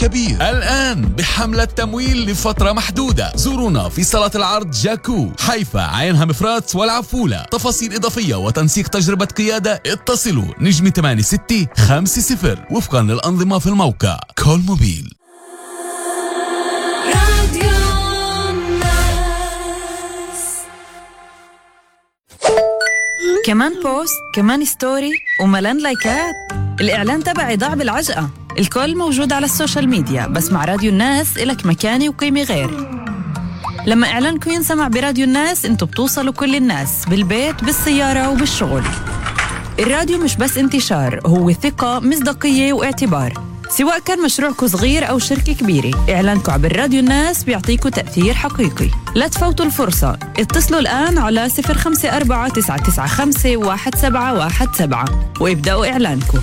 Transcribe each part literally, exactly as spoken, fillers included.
كبير الآن بحملة تمويل لفترة محدودة. زورونا في صالة العرض جاكو حيفا عينها مفرات والعفولة. تفاصيل إضافية وتنسيق تجربة قيادة اتصلوا نجمة ثمانية ستة خمسة صفر وفقا للأنظمة في الموقع كول موبيل. كمان بوست، كمان ستوري، وملان لايكات. الإعلان تبعي ضاع بالعجقة. الكل موجود على السوشيال ميديا، بس مع راديو الناس إلك مكاني وقيمة غير. لما إعلانكم ينسمع براديو الناس انتوا بتوصلوا كل الناس، بالبيت بالسيارة وبالشغل. الراديو مش بس انتشار، هو ثقة، مصداقية واعتبار. سواء كان مشروعكم صغير أو شركة كبيرة، إعلانكم عبر راديو الناس بيعطيكم تأثير حقيقي. لا تفوتوا الفرصة، اتصلوا الآن على صفر خمسة أربعة تسعة تسعة خمسة واحد سبعة واحد سبعة وابدأوا إعلانكم.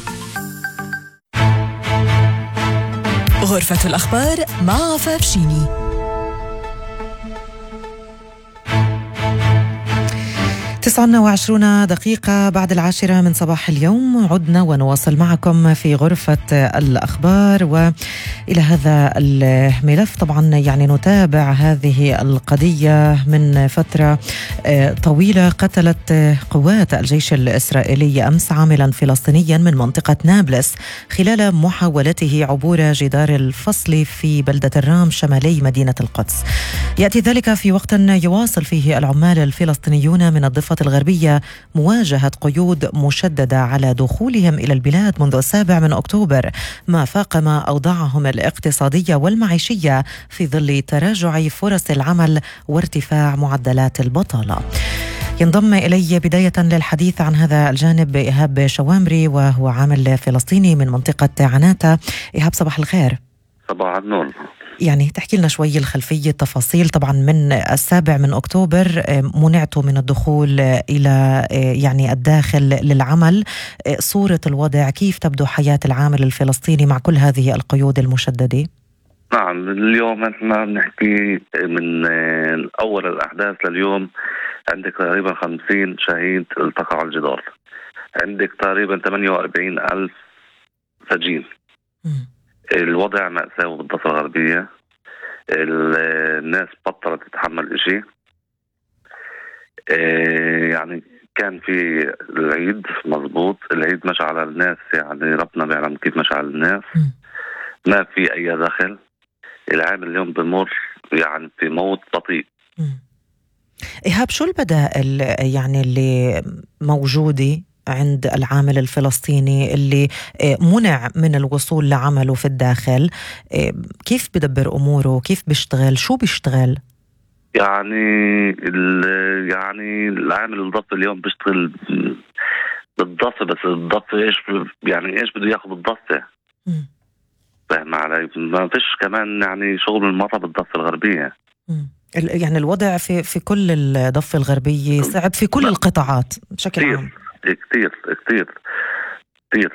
غرفة الأخبار مع عفاف شيني. تسعة وعشرين دقيقة بعد العاشرة من صباح اليوم، عدنا ونواصل معكم في غرفة الأخبار. وإلى هذا الملف طبعا يعني نتابع هذه القضية من فترة طويلة. قتلت قوات الجيش الإسرائيلي أمس عاملا فلسطينيا من منطقة نابلس خلال محاولته عبور جدار الفصل في بلدة الرام شمالي مدينة القدس. يأتي ذلك في وقت يواصل فيه العمال الفلسطينيون من الضفة الغربية مواجهة قيود مشددة على دخولهم إلى البلاد منذ السابع من أكتوبر، ما فاقم أوضاعهم الاقتصادية والمعيشية في ظل تراجع فرص العمل وارتفاع معدلات البطالة. ينضم إلي بداية للحديث عن هذا الجانب إيهاب شوامري، وهو عامل فلسطيني من منطقة عناتة. إيهاب صباح الخير. صباح النور. يعني تحكي لنا شوي الخلفية، التفاصيل. طبعا من السابع من أكتوبر منعتوا من الدخول إلى يعني الداخل للعمل. صورة الوضع، كيف تبدو حياة العامل الفلسطيني مع كل هذه القيود المشددة؟ نعم، اليوم احنا بنحكي من أول الأحداث لليوم. عندك تقريبا خمسين شهيد التقى على الجدار، عندك تقريبا ثمانية وأربعين ألف سجين. م. الوضع مأساوي بالضفة الغربية، الناس بطلت تتحمل إشي. يعني كان في العيد مضبوط، العيد مشى على الناس، يعني ربنا بيعلم كيف مشى على الناس. ما في أي دخل. العام اليوم بمر يعني في موت بطيء. إيهاب، شو البدائل يعني اللي موجودة عند العامل الفلسطيني اللي منع من الوصول لعمله في الداخل؟ كيف بدبر أموره؟ كيف بيشتغل؟ شو بيشتغل؟ يعني يعني العامل الضفة اليوم بيشتغل بالضفة، بس الضفة إيش يعني إيش بده ياخذ بالضفة؟ فاهم علي؟ ما فيش كمان يعني شغل المرة بالضفة الغربية. م. يعني الوضع في في كل الضفة الغربية صعب في كل القطاعات بشكل كتير عام. كتير كتير كتير.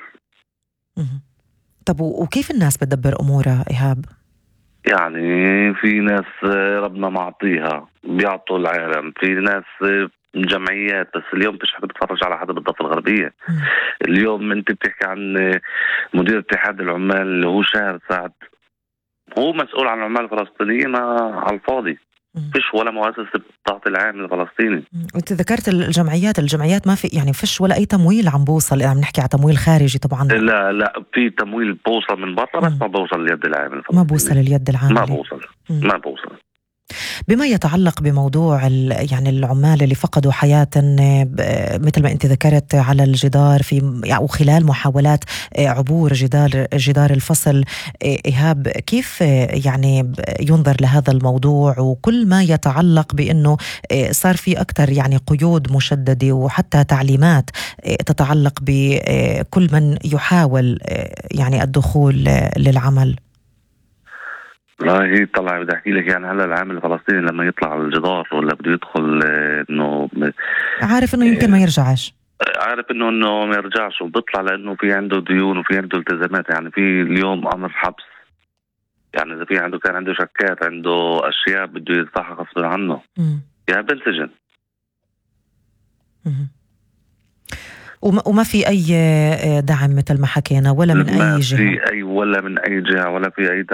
طب وكيف الناس بتدبر أمورها إيهاب؟ يعني في ناس ربنا معطيها بيعطوا العالم، في ناس جمعيات، بس اليوم مفيش حدا بتفرج على حدا بالضفة الغربية. م. اليوم انت بتحكي عن مدير اتحاد العمال اللي هو شهر سعد، هو مسؤول عن العمال الفلسطينيين على الفاضي. فيش ولا مؤسسة بتعطي العامل الفلسطيني. وانت ذكرت الجمعيات، الجمعيات ما في يعني فيش ولا أي تمويل عم بوصل. عم نحكي على تمويل خارجي طبعا. لا لا في تمويل بوصل من برا، بس ما بوصل ليد العامل الفلسطيني. ما بوصل اليد العامل. ما بوصل م. ما بوصل. بما يتعلق بموضوع يعني العمال اللي فقدوا حياة مثل ما انت ذكرت على الجدار في يعني خلال محاولات عبور جدار جدار الفصل، إيهاب كيف يعني ينظر لهذا الموضوع وكل ما يتعلق بأنه صار في أكثر يعني قيود مشددة وحتى تعليمات تتعلق بكل من يحاول يعني الدخول للعمل؟ لا هي طلع بدي احكي لك، يعني هلا العامل الفلسطيني لما يطلع على الجدار ولا بده يدخل انه عارف انه يمكن ما يرجعش، عارف انه انه ما يرجعش، وبيطلع لانه في عنده ديون وفي عنده التزامات. يعني في اليوم امر حبس، يعني اذا في عنده كان عنده شكات، عنده اشياء بده يدفعها غصب عنه، يعني بنسجن. وما في أي دعم مثل ما حكينا ولا من أي جهة؟ ما في أي ولا من أي جهة ولا في أي